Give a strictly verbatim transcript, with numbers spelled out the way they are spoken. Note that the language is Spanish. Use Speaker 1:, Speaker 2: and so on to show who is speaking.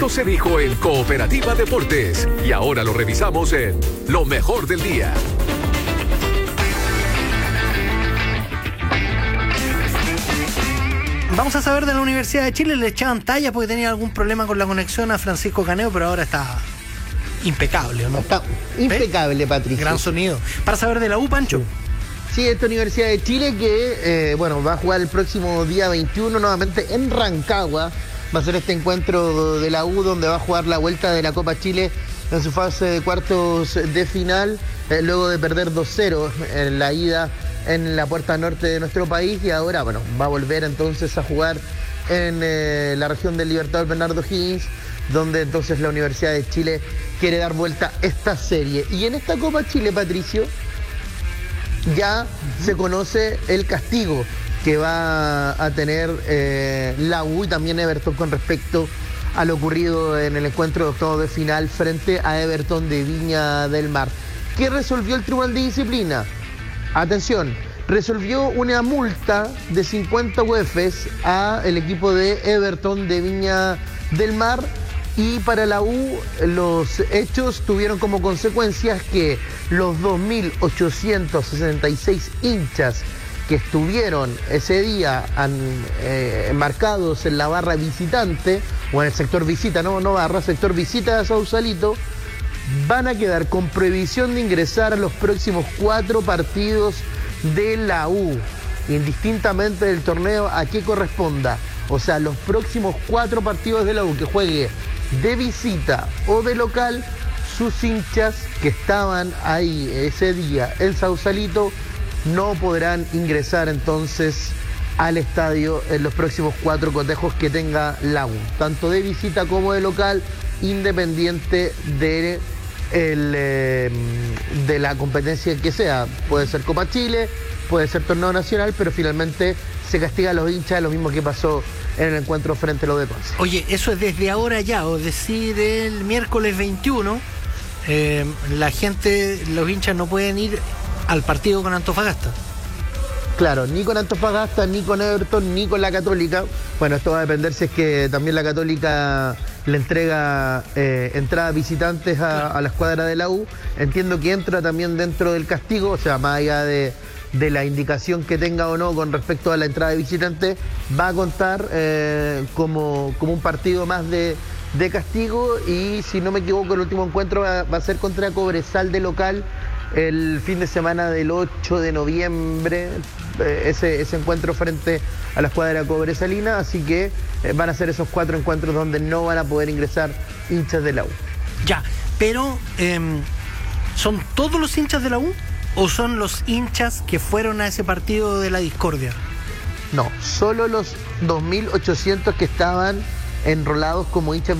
Speaker 1: Esto se dijo en Cooperativa Deportes y ahora lo revisamos en Lo Mejor del Día.
Speaker 2: Vamos a saber de la Universidad de Chile. Le echaban talla porque tenía algún problema con la conexión a Francisco Caneo, pero ahora está impecable, ¿no?
Speaker 3: Está impecable, ¿Eh? Patricio.
Speaker 2: Gran sonido. Para saber de la U, Pancho.
Speaker 3: Sí. Sí, esta Universidad de Chile que, eh, bueno, va a jugar el próximo día veintiuno nuevamente en Rancagua. Va a ser este encuentro de la U donde va a jugar la vuelta de la Copa Chile en su fase de cuartos de final, eh, luego de perder dos cero en la ida en la puerta norte de nuestro país, y ahora, bueno, va a volver entonces a jugar en eh, la región del Libertador Bernardo Higgins, donde entonces la Universidad de Chile quiere dar vuelta esta serie. Y en esta Copa Chile, Patricio, ya uh-huh. se conoce el castigo que va a tener eh, la U y también Everton con respecto a lo ocurrido en el encuentro de octavos de final frente a Everton de Viña del Mar. ¿Qué resolvió el Tribunal de Disciplina? Atención, resolvió una multa de cincuenta U Fs a el equipo de Everton de Viña del Mar, y para la U los hechos tuvieron como consecuencias que los dos mil ochocientos sesenta y seis hinchas que estuvieron ese día han, eh, marcados en la barra visitante, o en el sector visita, no, no barra, sector visita de Sausalito, van a quedar con prohibición de ingresar a los próximos cuatro partidos de la U, indistintamente del torneo a que corresponda. O sea, los próximos cuatro partidos de la U que juegue de visita o de local, sus hinchas que estaban ahí ese día en Sausalito no podrán ingresar entonces al estadio en los próximos cuatro cotejos que tenga la U, tanto de visita como de local, independiente de, el, eh, de la competencia que sea. Puede ser Copa Chile, puede ser torneo nacional, pero finalmente se castiga a los hinchas, lo mismo que pasó en el encuentro frente a los de Conce.
Speaker 2: Oye, eso es desde ahora ya, o decir, el miércoles veintiuno, eh, la gente, los hinchas no pueden ir al partido con Antofagasta.
Speaker 3: Claro, ni con Antofagasta, ni con Everton, ni con la Católica. Bueno, esto va a depender si es que también la Católica le entrega eh, entradas visitantes a, a la escuadra de la U. Entiendo que entra también dentro del castigo, o sea, más allá de, de la indicación que tenga o no con respecto a la entrada de visitante, va a contar eh, como, como un partido más de, de castigo. Y si no me equivoco, el último encuentro va, va a ser contra Cobresal de local el fin de semana del ocho de noviembre, eh, ese, ese encuentro frente a la escuadra cobresalina, así que eh, van a ser esos cuatro encuentros donde no van a poder ingresar hinchas de la U.
Speaker 2: Ya, pero eh, ¿son todos los hinchas de la U o son los hinchas que fueron a ese partido de la discordia?
Speaker 3: No, solo los dos mil ochocientos que estaban enrolados como hinchas